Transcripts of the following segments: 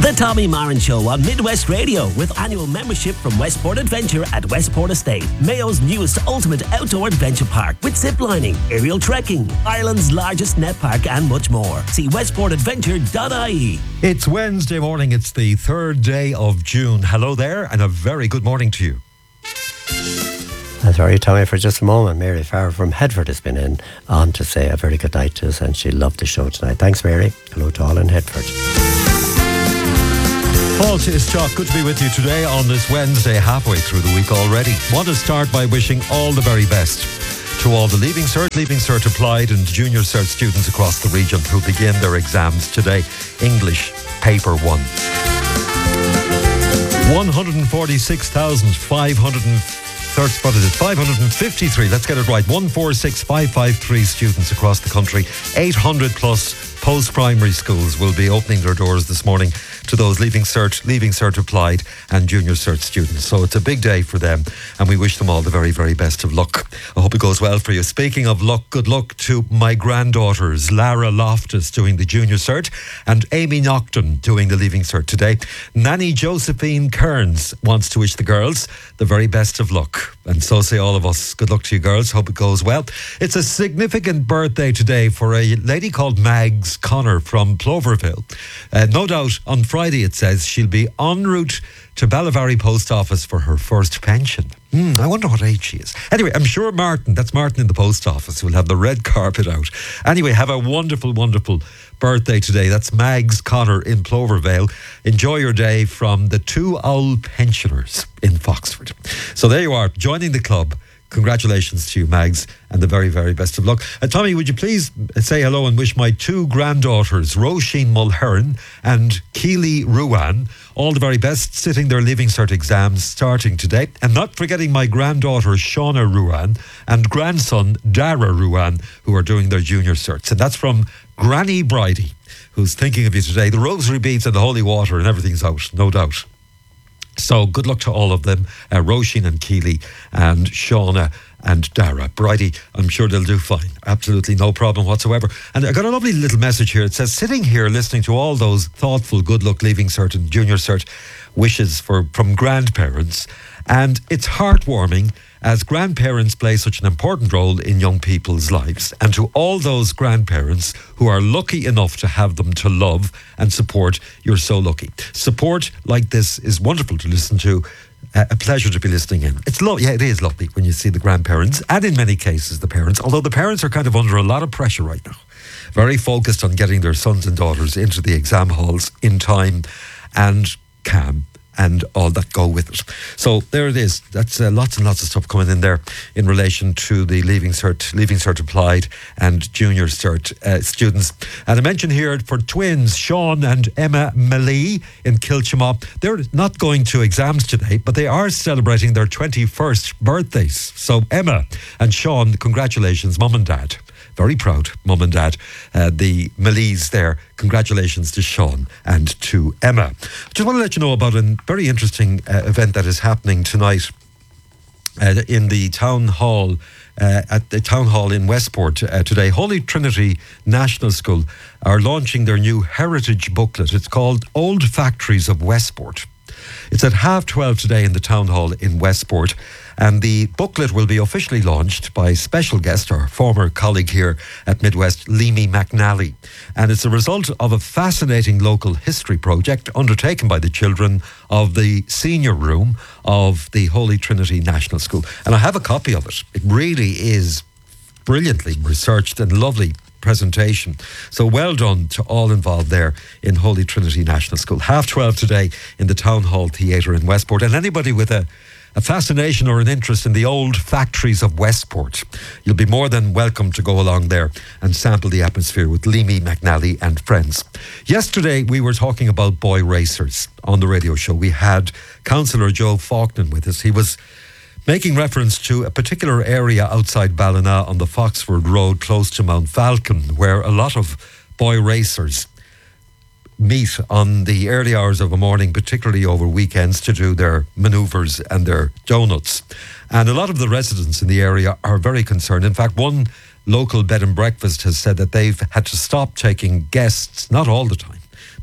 The Tommy Marin Show on Midwest Radio with annual membership from Westport Adventure at Westport Estate, Mayo's newest ultimate outdoor adventure park with ziplining, aerial trekking, Ireland's largest net park and much more. See westportadventure.ie. It's Wednesday morning, it's the 3rd day of June. Hello there and a very good morning to you. Sorry, Tommy, for just a moment. Mary Farr from Headford has been on to say a very good night to us, and she loved the show tonight. Thanks, Mary. Hello to all in Headford. Paul Tischock, good to be with you today on this Wednesday, halfway through the week already. Want to start by wishing all the very best to all the Leaving Cert Applied and Junior Cert students across the region who begin their exams today. English, Paper 1. 553, let's get it right, 146,553 students across the country. 800 plus post-primary schools will be opening their doors this morning to those Leaving Cert Applied and Junior Cert students. So it's a big day for them and we wish them all the very, very best of luck. I hope it goes well for you. Speaking of luck, good luck to my granddaughters, Lara Loftus doing the Junior Cert and Amy Nocton doing the Leaving Cert today. Nanny Josephine Kearns wants to wish the girls the very best of luck. And so say all of us. Good luck to you girls. Hope it goes well. It's a significant birthday today for a lady called Mags Connor from Ploverville. No doubt on Friday it says she'll be en route to Ballavary Post Office for her first pension. I wonder what age she is. Anyway, I'm sure Martin in the post office, will have the red carpet out. Anyway, have a wonderful, wonderful birthday today. That's Mags Connor in Plovervale. Enjoy your day from the Two Owl Pensioners in Foxford. So there you are, joining the club. Congratulations to you, Mags, and the very, very best of luck. Tommy, would you please say hello and wish my two granddaughters, Roisin Mulhern and Keely Ruan, all the very best, sitting their Leaving Cert exams starting today. And not forgetting my granddaughter, Shauna Ruan, and grandson, Dara Ruan, who are doing their Junior Certs. And that's from Granny Bridie, who's thinking of you today. The rosary beads and the holy water and everything's out, no doubt. So good luck to all of them, Roisin and Keely and Shauna and Dara. Bridie, I'm sure they'll do fine. Absolutely no problem whatsoever. And I got a lovely little message here. It says, sitting here listening to all those thoughtful good luck Leaving Cert and Junior Cert wishes from grandparents, and it's heartwarming as grandparents play such an important role in young people's lives. And to all those grandparents who are lucky enough to have them to love and support, you're so lucky. Support like this is wonderful to listen to. A pleasure to be listening in. It is lovely when you see the grandparents, and in many cases the parents, although the parents are kind of under a lot of pressure right now. Very focused on getting their sons and daughters into the exam halls in time and calm and all that go with it. So there it is. That's lots and lots of stuff coming in there in relation to the Leaving Cert Applied and Junior Cert students. And I mentioned here for twins, Sean and Emma Malee in Kilchimop. They're not going to exams today, but they are celebrating their 21st birthdays. So Emma and Sean, congratulations, Mum and Dad. Very proud, Mum and Dad, the Malees there. Congratulations to Sean and to Emma. Just want to let you know about a very interesting event that is happening tonight in the town hall, at the town hall in Westport today. Holy Trinity National School are launching their new heritage booklet. It's called Old Factories of Westport. It's at 12:30 today in the town hall in Westport, and the booklet will be officially launched by special guest, our former colleague here at Midwest, Leamy McNally. And it's a result of a fascinating local history project undertaken by the children of the senior room of the Holy Trinity National School. And I have a copy of it. It really is brilliantly researched and lovely presentation. So well done to all involved there in Holy Trinity National School. 12:30 today in the Town Hall Theatre in Westport. And anybody with a fascination or an interest in the old factories of Westport, you'll be more than welcome to go along there and sample the atmosphere with Leamy McNally and friends. Yesterday we were talking about boy racers on the radio show. We had Councillor Joe Faulkner with us. He was making reference to a particular area outside Ballina on the Foxford Road close to Mount Falcon, where a lot of boy racers meet on the early hours of a morning, particularly over weekends, to do their manoeuvres and their donuts. And a lot of the residents in the area are very concerned. In fact, one local bed and breakfast has said that they've had to stop taking guests, not all the time,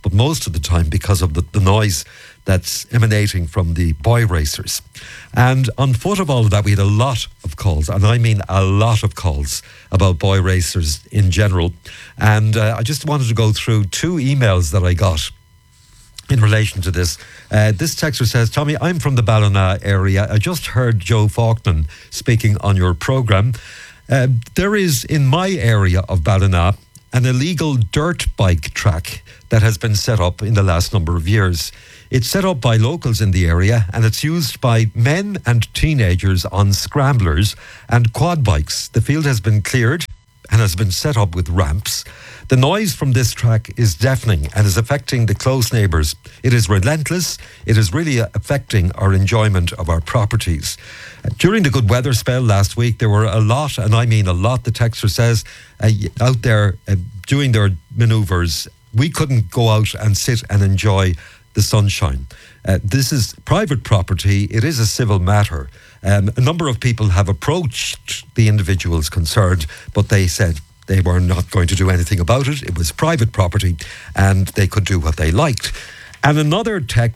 but most of the time because of the noise that's emanating from the boy racers. And on foot of all of that, we had a lot of calls, and I mean a lot of calls about boy racers in general. And I just wanted to go through 2 emails that I got in relation to this. This texter says, Tommy, I'm from the Ballina area. I just heard Joe Faulkner speaking on your programme. There is, in my area of Ballina, an illegal dirt bike track that has been set up in the last number of years. It's set up by locals in the area, and it's used by men and teenagers on scramblers and quad bikes. The field has been cleared and has been set up with ramps. The noise from this track is deafening and is affecting the close neighbours. It is relentless. It is really affecting our enjoyment of our properties. During the good weather spell last week, there were a lot, and I mean a lot, the texter says, out there doing their manoeuvres. We couldn't go out and sit and enjoy the sunshine. This is private property. It is a civil matter. A number of people have approached the individuals concerned, but they said they were not going to do anything about it. It was private property and they could do what they liked. And another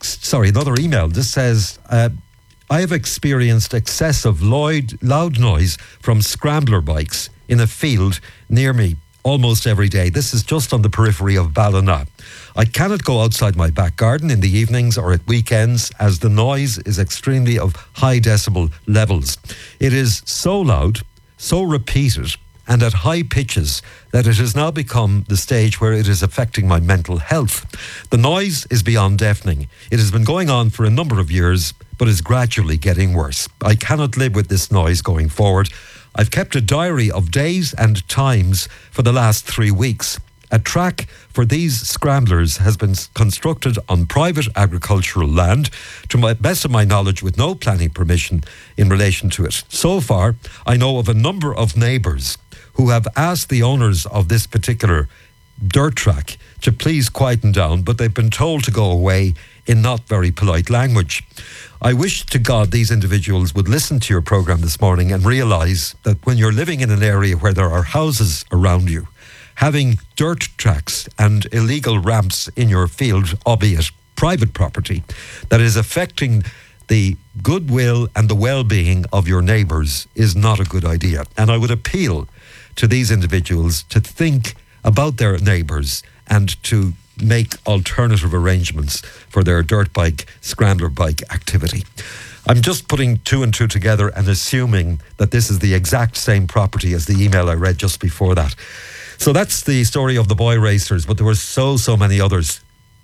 email, this says, I have experienced excessive loud noise from scrambler bikes in a field near me almost every day. This is just on the periphery of Ballina. I cannot go outside my back garden in the evenings or at weekends as the noise is extremely of high decibel levels. It is so loud, so repeated, and at high pitches that it has now become the stage where it is affecting my mental health. The noise is beyond deafening. It has been going on for a number of years, but is gradually getting worse. I cannot live with this noise going forward. I've kept a diary of days and times for the last 3 weeks. A track for these scramblers has been constructed on private agricultural land, to the best of my knowledge, with no planning permission in relation to it. So far, I know of a number of neighbours who have asked the owners of this particular dirt track to please quieten down, but they've been told to go away in not very polite language. I wish to God these individuals would listen to your programme this morning and realise that when you're living in an area where there are houses around you, having dirt tracks and illegal ramps in your field, albeit private property, that is affecting the goodwill and the well-being of your neighbours is not a good idea. And I would appeal to these individuals to think about their neighbours and to make alternative arrangements for their dirt bike, scrambler bike activity. I'm just putting 2 and 2 together and assuming that this is the exact same property as the email I read just before that. So that's the story of the boy racers, but there were so many others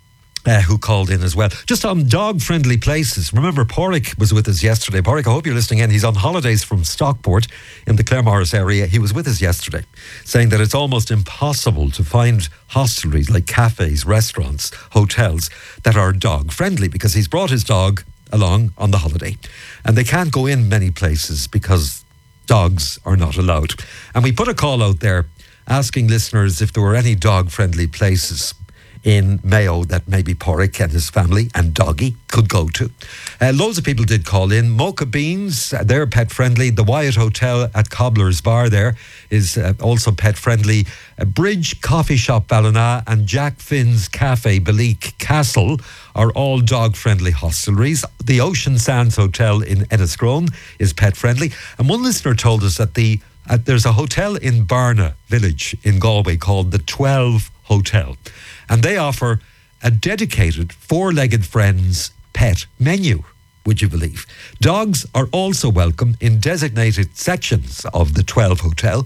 who called in as well. Just on dog-friendly places. Remember, Porrick was with us yesterday. Porrick, I hope you're listening in. He's on holidays from Stockport in the Claremorris area. He was with us yesterday, saying that it's almost impossible to find hostelries like cafes, restaurants, hotels that are dog-friendly, because he's brought his dog along on the holiday. And they can't go in many places because dogs are not allowed. And we put a call out there asking listeners if there were any dog-friendly places in Mayo that maybe Porrick and his family and doggy could go to. Loads of people did call in. Mocha Beans, they're pet friendly. The Wyatt Hotel at Cobbler's Bar there is also pet friendly. Bridge Coffee Shop Ballina and Jack Finn's Cafe Beleek Castle are all dog friendly hostelries. The Ocean Sands Hotel in Enniscrone is pet friendly. And one listener told us that there's a hotel in Barna village in Galway called the 12 Hotel. And they offer a dedicated four-legged friends pet menu, would you believe? Dogs are also welcome in designated sections of the 12 Hotel.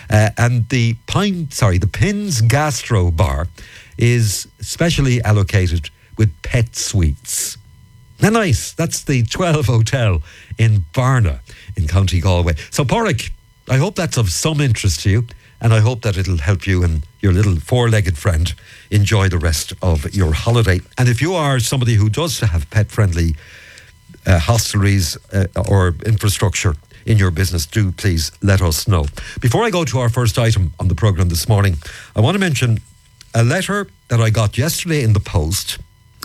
And the Pins Gastro Bar is specially allocated with pet suites. Now, nice. That's the 12 Hotel in Barna in County Galway. So, Porrick, I hope that's of some interest to you. And I hope that it'll help you and your little four-legged friend enjoy the rest of your holiday. And if you are somebody who does have pet-friendly hostelries or infrastructure in your business, do please let us know. Before I go to our first item on the programme this morning, I want to mention a letter that I got yesterday in the post.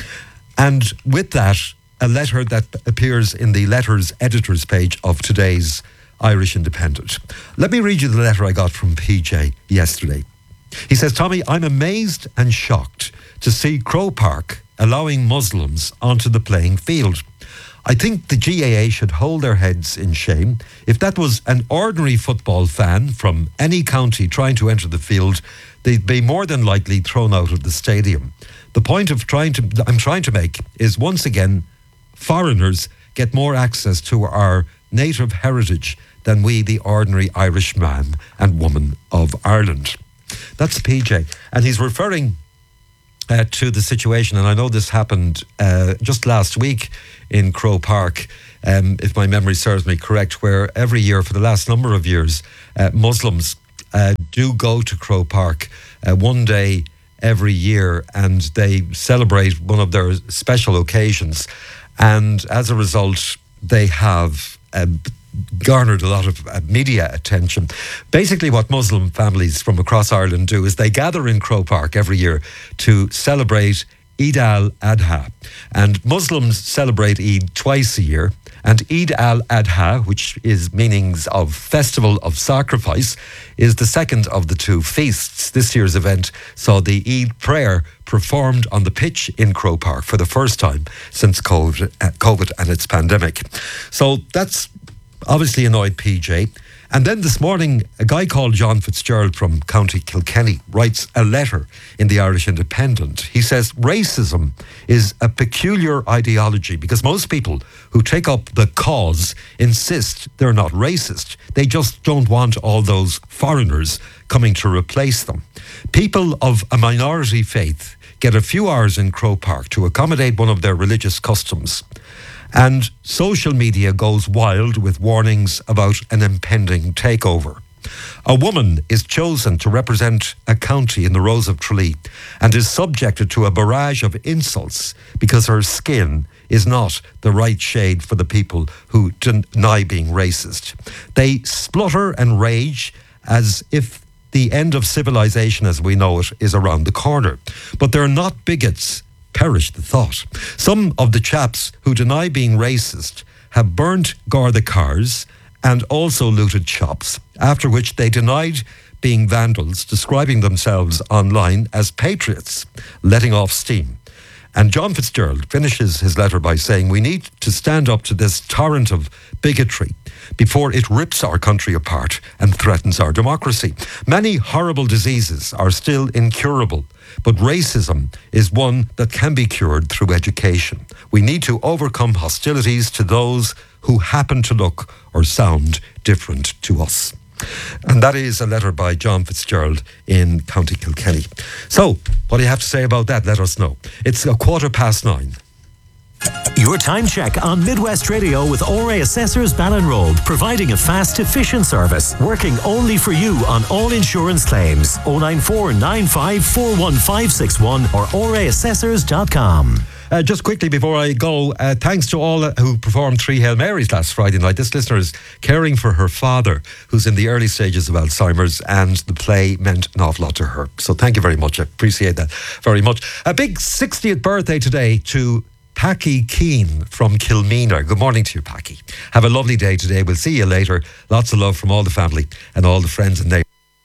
And with that, a letter that appears in the letters editors page of today's Irish Independent. Let me read you the letter I got from PJ yesterday. He says, Tommy, I'm amazed and shocked to see Croke Park allowing Muslims onto the playing field. I think the GAA should hold their heads in shame. If that was an ordinary football fan from any county trying to enter the field, they'd be more than likely thrown out of the stadium. The point I'm trying to make is, once again, foreigners get more access to our native heritage than we, the ordinary Irish man and woman of Ireland. That's PJ. And he's referring to the situation, and I know this happened just last week in Croke Park, if my memory serves me correct, where every year for the last number of years, Muslims do go to Croke Park one day every year, and they celebrate one of their special occasions. And as a result, they have garnered a lot of media attention. Basically, what Muslim families from across Ireland do is they gather in Croke Park every year to celebrate Eid al-Adha. And Muslims celebrate Eid twice a year. And Eid al-Adha, which is meanings of festival of sacrifice, is the second of the two feasts. This year's event saw the Eid prayer performed on the pitch in Croke Park for the first time since COVID and its pandemic. So that's obviously annoyed PJ. And then this morning, a guy called John Fitzgerald from County Kilkenny writes a letter in the Irish Independent. He says, racism is a peculiar ideology because most people who take up the cause insist they're not racist. They just don't want all those foreigners coming to replace them. People of a minority faith get a few hours in Croke Park to accommodate one of their religious customs. And social media goes wild with warnings about an impending takeover. A woman is chosen to represent a county in the Rose of Tralee and is subjected to a barrage of insults because her skin is not the right shade for the people who deny being racist. They splutter and rage as if the end of civilization as we know it is around the corner. But they're not bigots. Perish the thought. Some of the chaps who deny being racist have burnt Garda cars and also looted shops, after which they denied being vandals, describing themselves online as patriots, letting off steam. And John Fitzgerald finishes his letter by saying, we need to stand up to this torrent of bigotry before it rips our country apart and threatens our democracy. Many horrible diseases are still incurable, but racism is one that can be cured through education. We need to overcome hostilities to those who happen to look or sound different to us. And that is a letter by John Fitzgerald in County Kilkenny. So, what do you have to say about that? Let us know. It's 9:15. Your time check on Midwest Radio with ORA Assessors Ballinroad, providing a fast, efficient service, working only for you on all insurance claims. 094 95 41561 or oraassessors.com. Just quickly before I go, thanks to all who performed 3 Hail Marys last Friday night. This listener is caring for her father, who's in the early stages of Alzheimer's, and the play meant an awful lot to her. So thank you very much. I appreciate that very much. A big 60th birthday today to Packy Keane from Kilmeena. Good morning to you, Packy. Have a lovely day today. We'll see you later. Lots of love from all the family and all the friends and neighbours.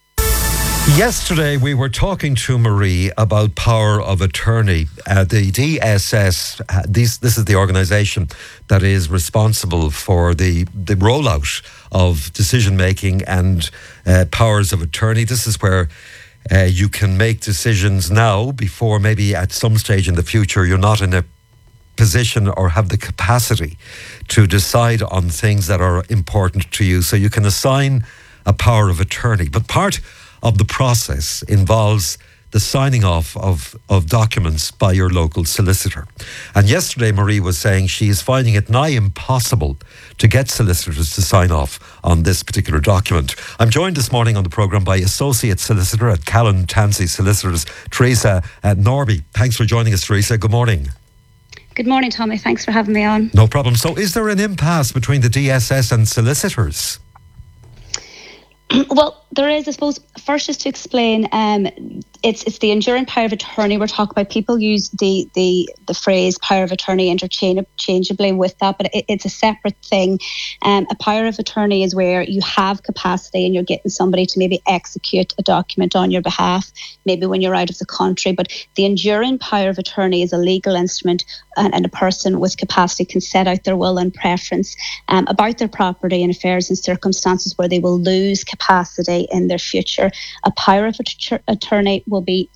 Yesterday, we were talking to Marie about power of attorney. The DSS, this is the organisation that is responsible for the rollout of decision-making and powers of attorney. This is where you can make decisions now before maybe at some stage in the future you're not in a position or have the capacity to decide on things that are important to you. So you can assign a power of attorney. But part of the process involves the signing off of documents by your local solicitor. And yesterday Marie was saying she is finding it nigh impossible to get solicitors to sign off on this particular document. I'm joined this morning on the programme by Associate Solicitor at Callan Tansey Solicitors, Teresa Norby. Thanks for joining us, Teresa. Good morning. Good morning, Tommy. Thanks for having me on. No problem. So is there an impasse between the DSS and solicitors? Well, There is, I suppose, first just to explain, it's the enduring power of attorney we're talking about. People use the phrase power of attorney interchangeably with that, but it's a separate thing. A power of attorney is where you have capacity and you're getting somebody to maybe execute a document on your behalf, maybe when you're out of the country. But the enduring power of attorney is a legal instrument, and a person with capacity can set out their will and preference about their property and affairs in circumstances where they will lose capacity in their future. A power of attorney will be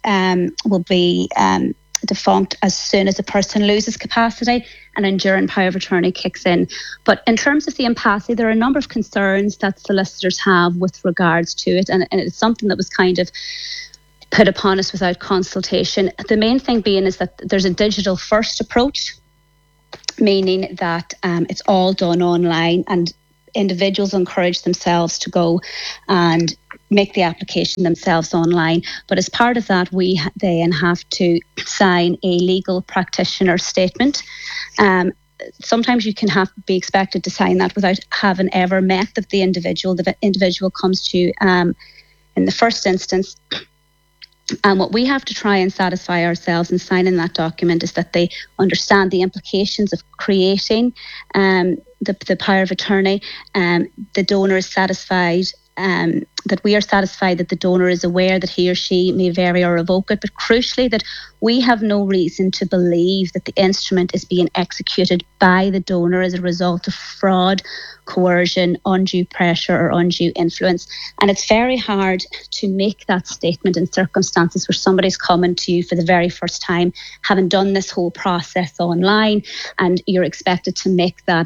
defunct as soon as a person loses capacity, and enduring power of attorney kicks in. But in terms of the impasse, there are a number of concerns that solicitors have with regards to it, and it's something that was kind of put upon us without consultation. The main thing being is that there's a digital first approach, meaning that it's all done online, and individuals encourage themselves to go and make the application themselves online. But as part of that, we then have to sign a legal practitioner statement. Sometimes you can be expected to sign that without having ever met the individual. The individual comes to you in the first instance. And what we have to try and satisfy ourselves in signing that document is that they understand the implications of creating the power of attorney. The donor is satisfied, that we are satisfied that the donor is aware that he or she may vary or revoke it, but crucially that we have no reason to believe that the instrument is being executed by the donor as a result of fraud, coercion, undue pressure or undue influence. And it's very hard to make that statement in circumstances where somebody's coming to you for the very first time, having done this whole process online, and you're expected to make that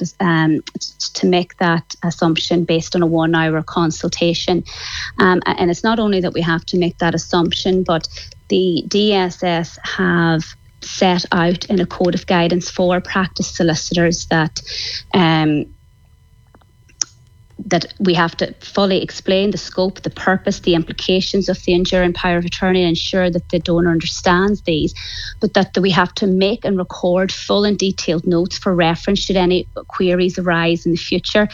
assumption based on a 1 hour consultation. And it's not only that we have to make that assumption, but the DSS have set out in a code of guidance for practice solicitors that we have to fully explain the scope, the purpose, the implications of the enduring power of attorney, and ensure that the donor understands these, but that we have to make and record full and detailed notes for reference should any queries arise in the future.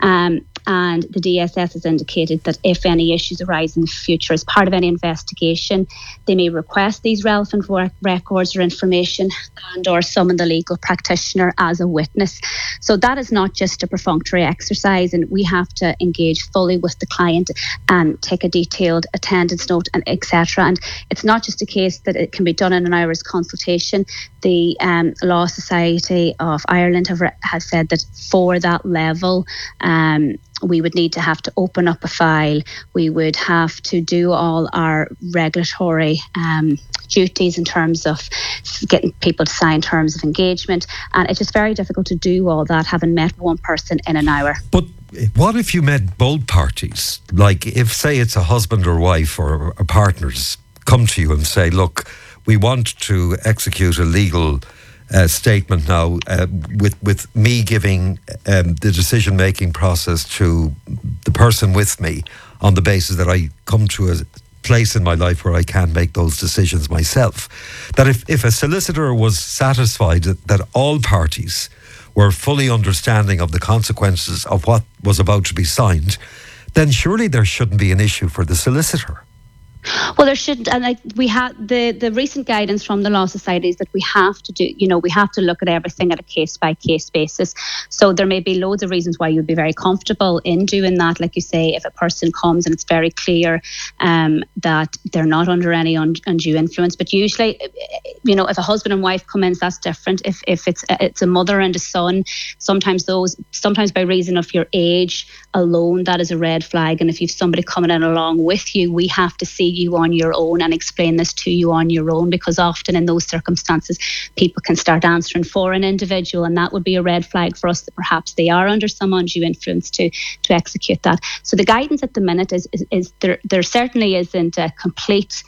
And the DSS has indicated that if any issues arise in the future as part of any investigation, they may request these relevant records or information and or summon the legal practitioner as a witness. So that is not just a perfunctory exercise, and we have to engage fully with the client and take a detailed attendance note and etc. And it's not just a case that it can be done in an hour's consultation. The Law Society of Ireland have said that for that level, we would need to have to open up a file. We would have to do all our regulatory duties in terms of getting people to sign terms of engagement. And it's just very difficult to do all that having met one person in an hour. But what if you met both parties? Like if, say, it's a husband or wife or a partners come to you and say, look, we want to execute a legal statement now with me giving the decision-making process to the person with me on the basis that I come to a place in my life where I can make those decisions myself. That if a solicitor was satisfied that all parties were fully understanding of the consequences of what was about to be signed, then surely there shouldn't be an issue for the solicitor. Well, there shouldn't, and we have the recent guidance from the Law Society is that we have to do, we have to look at everything at a case by case basis. So there may be loads of reasons why you'd be very comfortable in doing that. Like you say, if a person comes and it's very clear that they're not under any undue influence. But usually, if a husband and wife come in, that's different. If it's a mother and a son, sometimes by reason of your age alone, that is a red flag. And if you've somebody coming in along with you, we have to see you on your own and explain this to you on your own, because often in those circumstances people can start answering for an individual, and that would be a red flag for us that perhaps they are under some undue influence to execute that. So the guidance at the minute is there certainly isn't a complete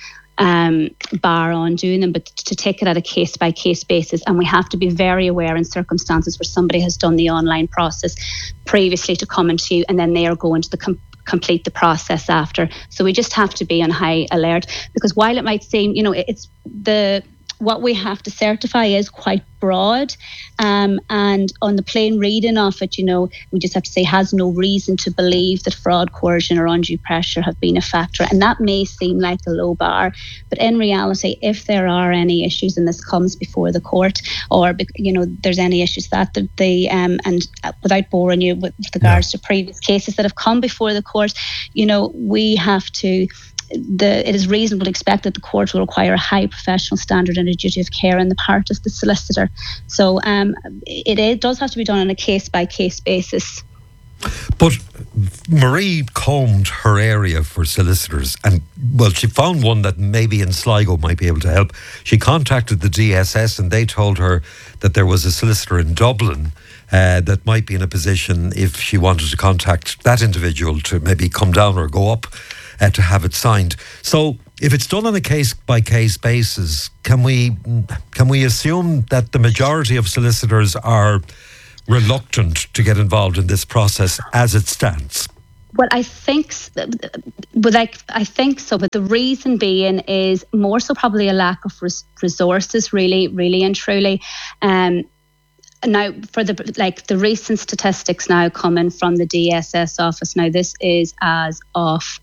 bar on doing them, but to take it at a case by case basis. And we have to be very aware in circumstances where somebody has done the online process previously to come into you and then they are going to complete the process after. So we just have to be on high alert, because while it might seem, what we have to certify is quite broad, and on the plain reading of it, we just have to say has no reason to believe that fraud, coercion or undue pressure have been a factor. And that may seem like a low bar, but in reality, if there are any issues and this comes before the court, or there's any issues that they and without boring you with regards to previous cases that have come before the court, we have to. It is reasonable to expect that the court will require a high professional standard and a duty of care on the part of the solicitor. So it does have to be done on a case-by-case basis. But Marie combed her area for solicitors and, she found one that maybe in Sligo might be able to help. She contacted the DSS and they told her that there was a solicitor in Dublin that might be in a position, if she wanted to contact that individual, to maybe come down or go up to have it signed. So if it's done on a case-by-case basis, can we assume that the majority of solicitors are reluctant to get involved in this process as it stands? Well, I think so, but the reason being is more so probably a lack of resources, really and truly. Now, for the recent statistics now coming from the DSS office, now this is as of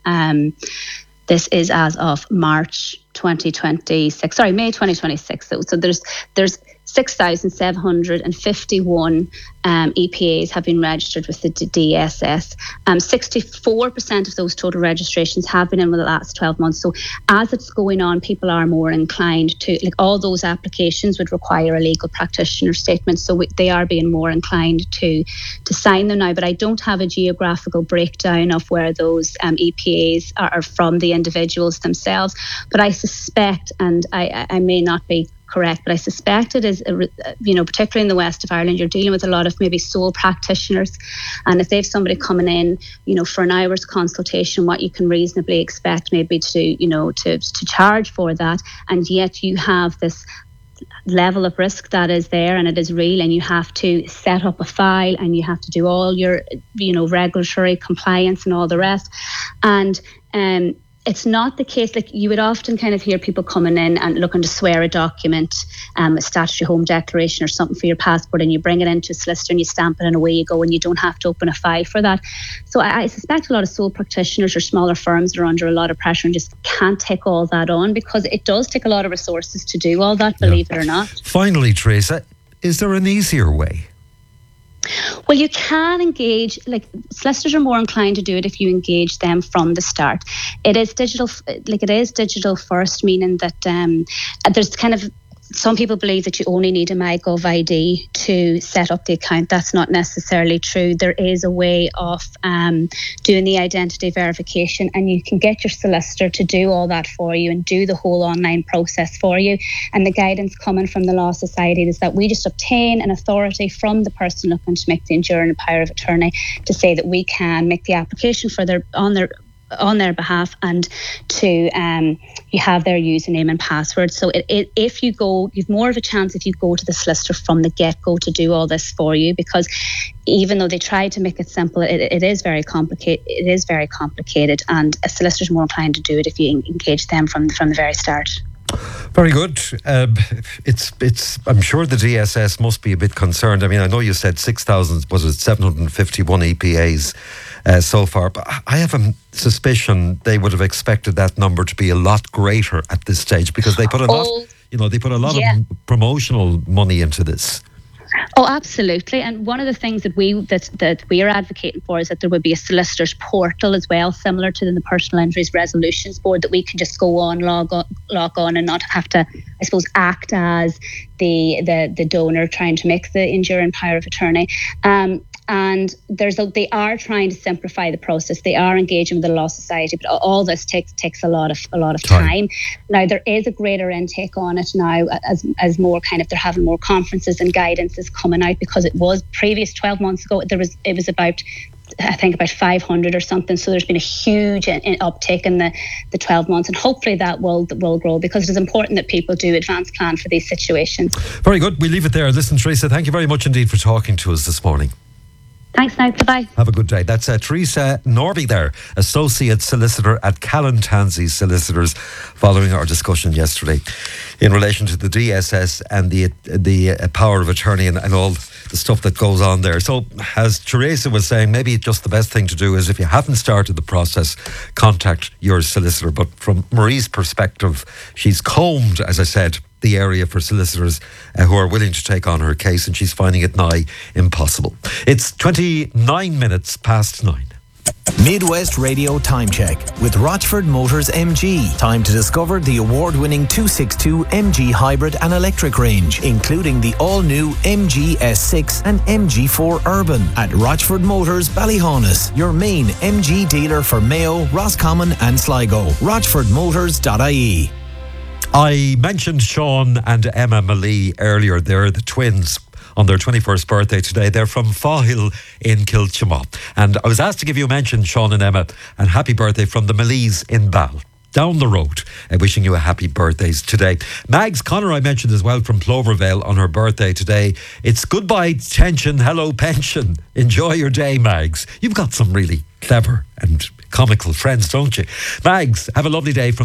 March 2026. Sorry, May 2026. So there's 6,751 EPAs have been registered with the DSS. 64% of those total registrations have been in the last 12 months. So as it's going on, people are more inclined to, all those applications would require a legal practitioner statement. So they are being more inclined to sign them now. But I don't have a geographical breakdown of where those EPAs are from the individuals themselves. But I suspect, and I may not be correct, but I suspect it is, particularly in the west of Ireland, you're dealing with a lot of maybe sole practitioners, and if they have somebody coming in, for an hour's consultation, what you can reasonably expect maybe to charge for that, and yet you have this level of risk that is there, and it is real, and you have to set up a file, and you have to do all your, regulatory compliance and all the rest, and it's not the case, you would often kind of hear people coming in and looking to swear a document, a statutory home declaration or something for your passport, and you bring it into a solicitor and you stamp it and away you go, and you don't have to open a file for that. So I suspect a lot of sole practitioners or smaller firms are under a lot of pressure and just can't take all that on, because it does take a lot of resources to do all that, believe it or not. Finally, Teresa, is there an easier way? Well, you can engage, solicitors are more inclined to do it if you engage them from the start. It is digital first, meaning that there's kind of, some people believe that you only need a MyGov ID to set up the account. That's not necessarily true. There is a way of doing the identity verification, and you can get your solicitor to do all that for you and do the whole online process for you. And the guidance coming from the Law Society is that we just obtain an authority from the person looking to make the enduring power of attorney to say that we can make the application on their behalf, and to you have their username and password. So if you go, you've more of a chance if you go to the solicitor from the get-go to do all this for you, because even though they try to make it simple, it is very complicated. It is very complicated, and a solicitor's more inclined to do it if you engage them from the very start. Very good. I'm sure the DSS must be a bit concerned. I mean, I know you said 751 EPAs so far, but I have a suspicion they would have expected that number to be a lot greater at this stage, because they put a lot, of promotional money into this. Oh, absolutely. And one of the things that we are advocating for is that there would be a solicitor's portal as well, similar to the Personal Injuries Resolutions Board, that we can just go on, log on, and not have to, I suppose, act as the donor trying to make the enduring power of attorney. And they are trying to simplify the process. They are engaging with the Law Society, but all this takes a lot of time. Now, there is a greater intake on it now, as more kind of, they're having more conferences and guidance is coming out, because it was previous 12 months ago, it was about, I think, about 500 or something. So there's been a huge uptake in the 12 months, and hopefully that will grow, because it is important that people do advance plan for these situations. Very good. We leave it there. Listen, Teresa, thank you very much indeed for talking to us this morning. Thanks now. Bye-bye. Have a good day. That's Teresa Norby there, Associate Solicitor at Callan Tansey Solicitors, following our discussion yesterday in relation to the DSS and the power of attorney and all the stuff that goes on there. So, as Teresa was saying, maybe just the best thing to do is, if you haven't started the process, contact your solicitor. But from Marie's perspective, she's combed, as I said, the area for solicitors who are willing to take on her case, and she's finding it nigh impossible. It's 29 minutes past 9. Midwest Radio Time Check with Rochford Motors MG. Time to discover the award-winning 262 MG hybrid and electric range, including the all-new MG S6 and MG4 Urban at Rochford Motors Ballyhaunis, your main MG dealer for Mayo, Roscommon and Sligo. RochfordMotors.ie. I mentioned Sean and Emma Malee earlier. They're the twins on their 21st birthday today. They're from Fahill in Kilchimau. And I was asked to give you a mention, Sean and Emma, and happy birthday from the Malees in Ball, down the road. Wishing you a happy birthdays today. Mags Connor I mentioned as well, from Plovervale, on her birthday today. It's goodbye tension, hello pension. Enjoy your day, Mags. You've got some really clever and comical friends, don't you? Mags, have a lovely day from